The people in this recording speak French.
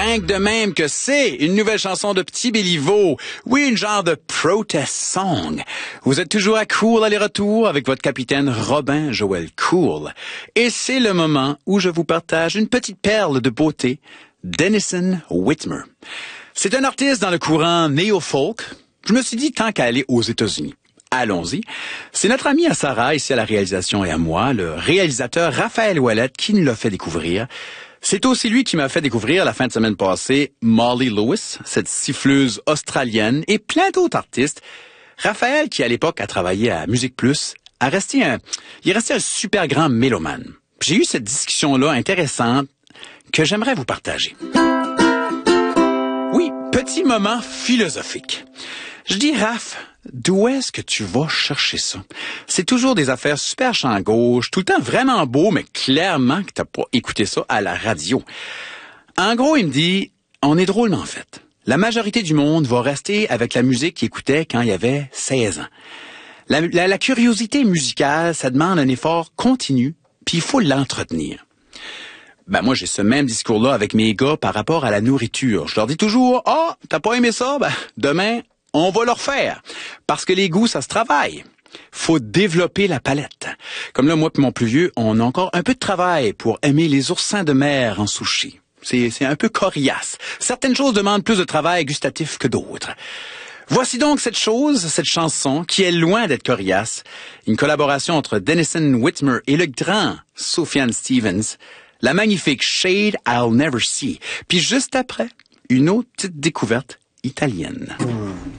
Rien que de même que c'est une nouvelle chanson de Petit Béliveau. Oui, une genre de protest song. Vous êtes toujours à Cool aller-retour avec votre capitaine Robin Joël Cool. Et c'est le moment où je vous partage une petite perle de beauté, Denison Whitmer. C'est un artiste dans le courant néo-folk. Je me suis dit tant qu'à aller aux États-Unis. Allons-y. C'est notre ami à Sarah, ici à la réalisation et à moi, le réalisateur Raphaël Ouellette, qui nous l'a fait découvrir. C'est aussi lui qui m'a fait découvrir la fin de semaine passée Molly Lewis, cette siffleuse australienne, et plein d'autres artistes. Raphaël, qui à l'époque a travaillé à Musique Plus, il est resté un super grand mélomane. J'ai eu cette discussion-là intéressante que j'aimerais vous partager. Oui, petit moment philosophique. Je dis, Raph, d'où est-ce que tu vas chercher ça? C'est toujours des affaires super champ gauche, tout le temps vraiment beau, mais clairement que t'as pas écouté ça à la radio. En gros, il me dit, on est drôlement fait. La majorité du monde va rester avec la musique qu'il écoutait quand il avait 16 ans. La curiosité musicale, ça demande un effort continu, puis il faut l'entretenir. Ben moi, j'ai ce même discours-là avec mes gars par rapport à la nourriture. Je leur dis toujours, t'as pas aimé ça? Ben, demain, on va le refaire. Parce que les goûts, ça se travaille. Faut développer la palette. Comme là, moi et mon plus vieux, on a encore un peu de travail pour aimer les oursins de mer en sushi. C'est un peu coriace. Certaines choses demandent plus de travail gustatif que d'autres. Voici donc cette chanson, qui est loin d'être coriace. Une collaboration entre Denison Whitmer et le grand Sufjan Stevens. La magnifique Shade I'll Never See. Puis juste après, une autre petite découverte italienne.